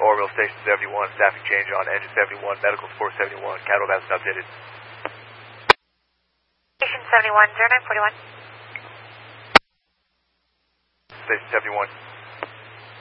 Orville Station 71, staffing change on engine 71, medical support 71, cattle hasn't updated. Station 71, 0941. Station 71.